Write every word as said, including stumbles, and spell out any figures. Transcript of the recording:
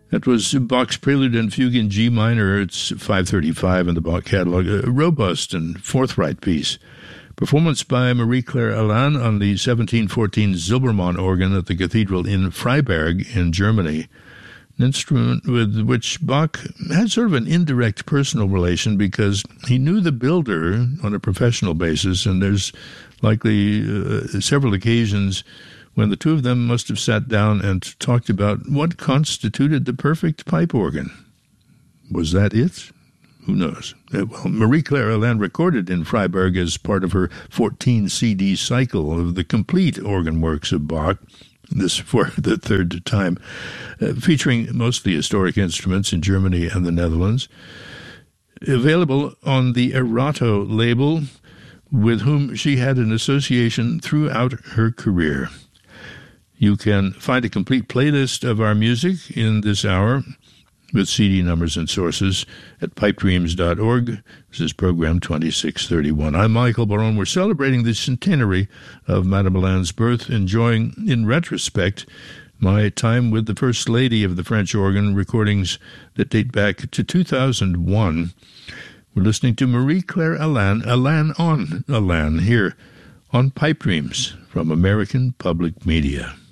That was Bach's Prelude and Fugue in G minor. It's five thirty-five in the Bach catalog. A robust and forthright piece. Performance by Marie-Claire Alain on the seventeen fourteen Silbermann organ at the cathedral in Freiberg in Germany. An instrument with which Bach had sort of an indirect personal relation because he knew the builder on a professional basis, and there's likely uh, several occasions when the two of them must have sat down and talked about what constituted the perfect pipe organ. Was that it? Who knows? Uh, well, Marie-Claire Alain recorded in Freiberg as part of her fourteen C D cycle of the complete organ works of Bach, this for the third time, uh, featuring mostly historic instruments in Germany and the Netherlands. Available on the Erato label, with whom she had an association throughout her career. You can find a complete playlist of our music in this hour with C D numbers and sources at pipe dreams dot org. This is program twenty-six thirty-one. I'm Michael Barone. We're celebrating the centenary of Madame Alain's birth, enjoying, in retrospect, my time with the First Lady of the French organ, recordings that date back to two thousand one. We're listening to Marie-Claire Alain, Alain on Alain, here on Pipe Dreams from American Public Media.